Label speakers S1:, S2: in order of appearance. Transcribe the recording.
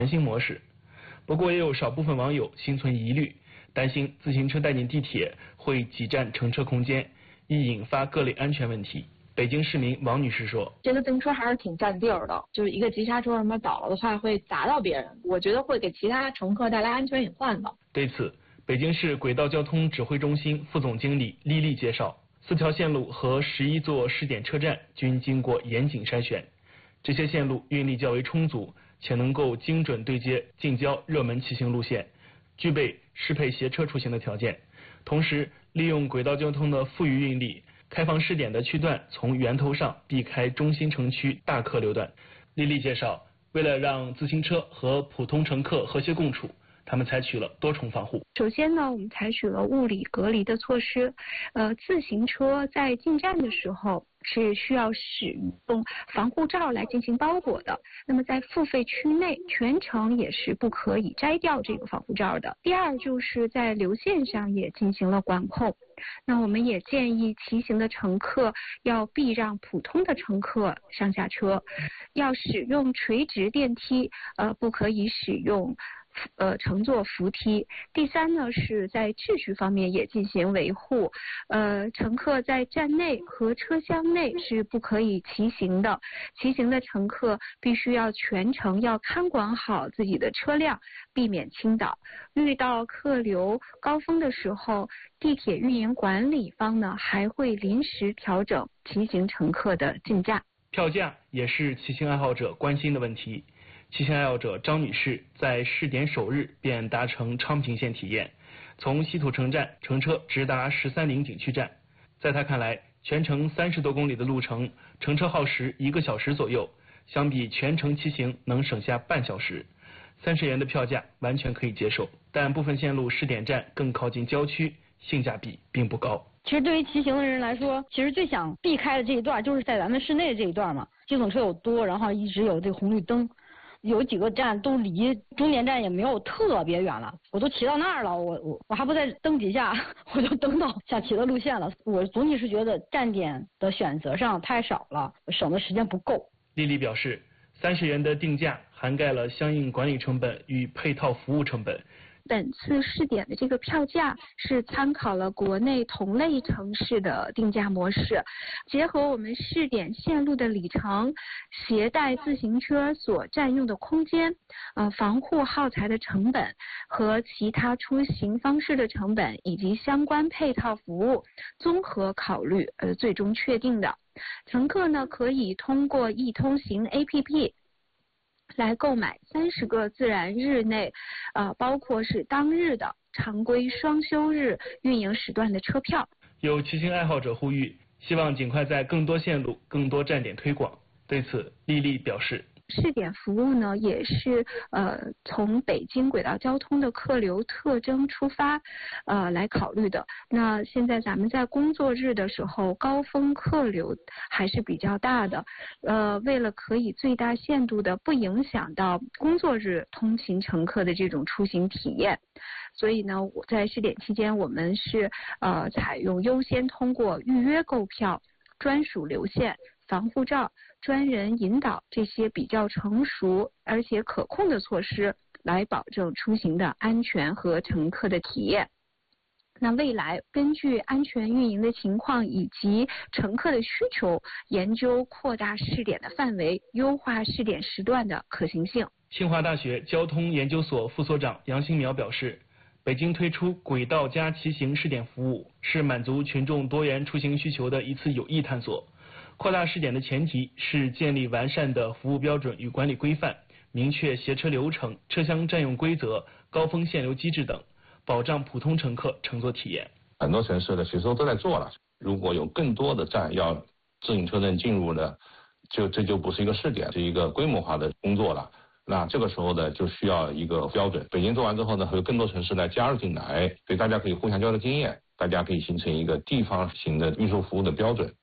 S1: 全新模式。不过也有少部分网友心存疑虑，担心自行车带进地铁会挤占乘车空间，易引发各类安全问题。北京市民王女士说：“
S2: 这个自行车还是挺占地儿的，就是一个急刹车什么倒了的话会砸到别人，我觉得会给其他乘客带来安全隐患的。”
S1: 对此，北京市轨道交通指挥中心副总经理丽丽介绍，4条线路和11座试点车站均经过严谨筛选，这些线路运力较为充足，且能够精准对接近郊热门骑行路线，具备适配携车出行的条件。同时，利用轨道交通的富余运力，开放试点的区段从源头上避开中心城区大客流段。丽丽介绍，为了让自行车和普通乘客和谐共处，他们采取了多重防护。
S3: 首先呢，我们采取了物理隔离的措施。自行车在进站的时候是需要使用防护罩来进行包裹的。那么在付费区内，全程也是不可以摘掉这个防护罩的。第二，就是在流线上也进行了管控。那我们也建议骑行的乘客要避让普通的乘客上下车，要使用垂直电梯，不可以使用乘坐扶梯。第三呢，是在秩序方面也进行维护，乘客在站内和车厢内是不可以骑行的，骑行的乘客必须要全程要看管好自己的车辆，避免倾倒。遇到客流高峰的时候，地铁运营管理方呢还会临时调整骑行乘客的进价。
S1: 票价也是骑行爱好者关心的问题。骑行爱好者张女士在试点首日便搭乘昌平线体验，从西土城站乘车直达13陵景区站。在她看来，全程30多公里的路程，乘车耗时1个小时左右，相比全程骑行能省下半小时。30元的票价完全可以接受，但部分线路试点站更靠近郊区，性价比并不高。
S4: 其实对于骑行的人来说，其实最想避开的这一段就是在咱们市内的这一段嘛，机动车又多，然后一直有这个红绿灯。有几个站都离终点站也没有特别远了，我都骑到那儿了，我还不在灯底下，我就登到想骑的路线了。我总体是觉得站点的选择上太少了，省的时间不够。
S1: 丽丽表示，30元的定价涵盖了相应管理成本与配套服务成本。
S3: 本次试点的这个票价是参考了国内同类城市的定价模式，结合我们试点线路的里程、携带自行车所占用的空间、防护耗材的成本和其他出行方式的成本以及相关配套服务综合考虑，最终确定的。乘客呢可以通过易通行 APP。来购买30个自然日内，包括是当日的常规双休日运营时段的车票。
S1: 有骑行爱好者呼吁，希望尽快在更多线路、更多站点推广。对此，丽丽表示。
S3: 试点服务呢，也是从北京轨道交通的客流特征出发，来考虑的。那现在咱们在工作日的时候，高峰客流还是比较大的，为了可以最大限度的不影响到工作日通勤乘客的这种出行体验，所以呢，在试点期间，我们是采用优先通过预约购票、专属流线、防护罩、专人引导这些比较成熟而且可控的措施，来保证出行的安全和乘客的体验。那未来根据安全运营的情况以及乘客的需求，研究扩大试点的范围，优化试点时段的可行性。
S1: 清华大学交通研究所副所长杨新苗表示，北京推出轨道加骑行试点服务，是满足群众多元出行需求的一次有益探索。扩大试点的前提是建立完善的服务标准与管理规范，明确携车流程、车厢占用规则、高峰限流机制等，保障普通乘客乘坐体验。
S5: 很多城市的其实都在做了，如果有更多的站要自行车站进入呢，这就不是一个试点，是一个规模化的工作了。那这个时候呢，就需要一个标准。北京做完之后呢，会有更多城市来加入进来，所以大家可以互相交流经验，大家可以形成一个地方型的运输服务的标准。